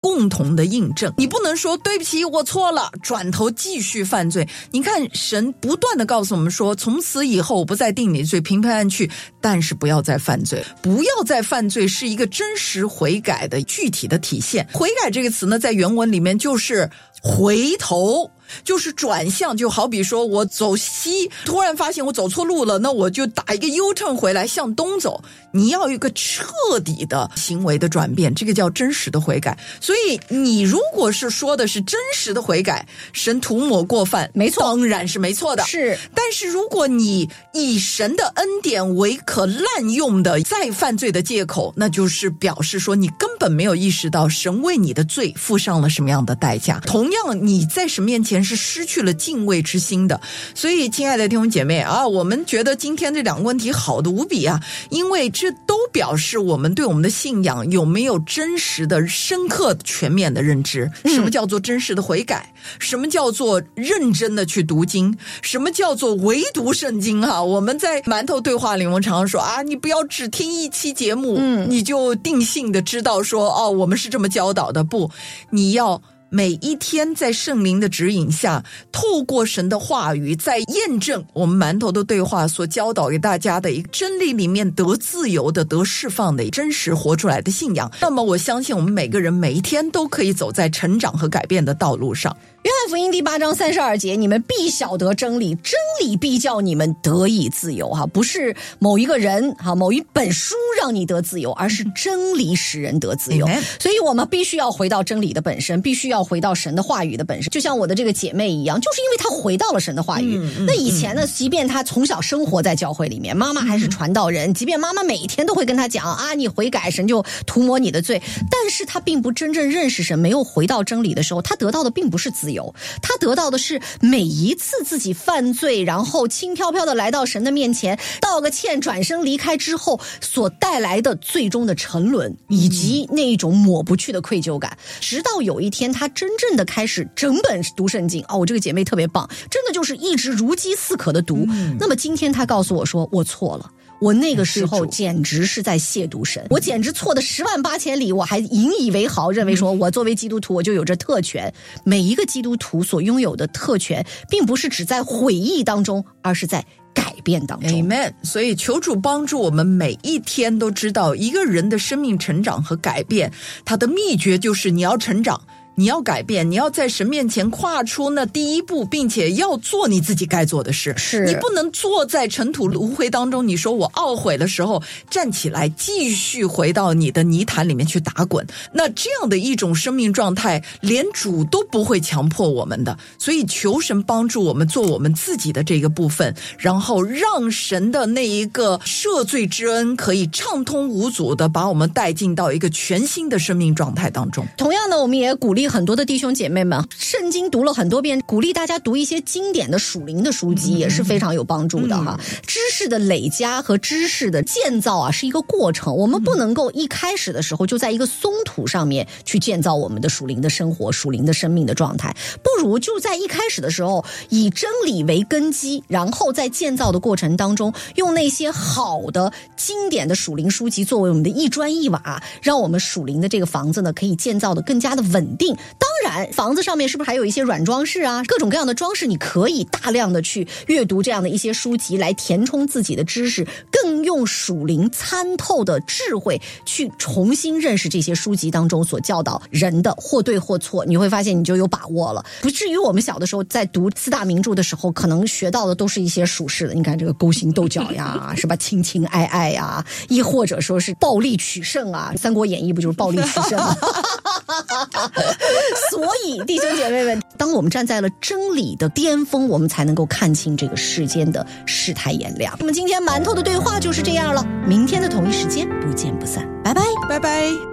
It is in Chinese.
共同的印证。你不能说对不起我错了，转头继续犯罪。你看神不断的告诉我们说，从此以后我不再定你罪，平平安去，但是不要再犯罪。不要再犯罪是一个真实悔改的具体的体现。悔改这个词呢，在原文里面就是回头，就是转向。就好比说我走西，突然发现我走错路了，那我就打一个 U-turn 回来向东走。你要有一个彻底的行为的转变，这个叫真实的悔改。所以你如果是说的是真实的悔改，神涂抹过犯， 没错， 当然是没错的。 是， 但是如果你以神的恩典为可滥用的再犯罪的借口，那就是表示说你根本没有意识到神为你的罪付上了什么样的代价。同样你在神面前是失去了敬畏之心的。所以亲爱的弟兄姐妹啊，我们觉得今天这两个问题好的无比啊，因为这都表示我们对我们的信仰有没有真实的深刻全面的认知。什么叫做真实的悔改，什么叫做认真的去读经，什么叫做唯读圣经啊。我们在馒头对话里我们常常说啊，你不要只听一期节目你就定性的知道说哦，我们是这么教导的。不，你要每一天在圣灵的指引下，透过神的话语，在验证我们馒头的对话所教导给大家的一个真理里面得自由的、得释放的真实活出来的信仰。那么我相信我们每个人每一天都可以走在成长和改变的道路上。 约翰福音第8章32节，你们必晓得真理，真理必叫你们得以自由。不是某一个人某一本书让你得自由，而是真理使人得自由。所以我们必须要回到真理的本身，必须要回到神的话语的本身。就像我的这个姐妹一样，就是因为她回到了神的话语。那以前呢，即便她从小生活在教会里面，妈妈还是传道人，即便妈妈每一天都会跟她讲啊，你悔改，神就涂抹你的罪，但是她并不真正认识神，没有回到真理的时候，她得到的并不是自由，他得到的是每一次自己犯罪，然后轻飘飘的来到神的面前，道个歉，转身离开之后所带来的最终的沉沦，以及那一种抹不去的愧疚感。直到有一天他真正的开始整本读圣经，我这个姐妹特别棒，真的就是一直如饥似渴的读。那么今天她告诉我说，我错了，我那个时候简直是在亵渎神，我简直错的10万8千里，我还引以为豪，认为说我作为基督徒我就有着特权。每一个基督徒所拥有的特权，并不是只在悔意当中，而是在改变当中。 Amen。 所以求主帮助我们每一天都知道一个人的生命成长和改变，它的秘诀就是你要成长，你要改变，你要在神面前跨出那第一步，并且要做你自己该做的事。 是， 你不能坐在尘土无灰当中，你说我懊悔的时候站起来继续回到你的泥潭里面去打滚，那这样的一种生命状态连主都不会强迫我们的。所以求神帮助我们做我们自己的这个部分，然后让神的那一个赦罪之恩可以畅通无阻的把我们带进到一个全新的生命状态当中。 同样呢，我们也鼓励很多的弟兄姐妹们，圣经读了很多遍，鼓励大家读一些经典的属灵的书籍，也是非常有帮助的知识的累加和知识的建造是一个过程，我们不能够一开始的时候就在一个松土上面去建造我们的属灵的生活、属灵的生命的状态，不如就在一开始的时候以真理为根基，然后在建造的过程当中用那些好的经典的属灵书籍作为我们的一砖一瓦，让我们属灵的这个房子呢可以建造的更加的稳定。当然房子上面是不是还有一些软装饰各种各样的装饰，你可以大量的去阅读这样的一些书籍来填充自己的知识，更用属灵参透的智慧去重新认识这些书籍当中所教导人的或对或错，你会发现你就有把握了。不至于我们小的时候在读四大名著的时候可能学到的都是一些属世的，你看这个勾心斗角呀是吧，情情爱爱呀，亦或者说是暴力取胜三国演义不就是暴力取胜吗所以弟兄姐妹们，当我们站在了真理的巅峰，我们才能够看清这个世间的世态炎凉。那么今天馒头的对话就是这样了，明天的同一时间不见不散，拜拜， 拜拜。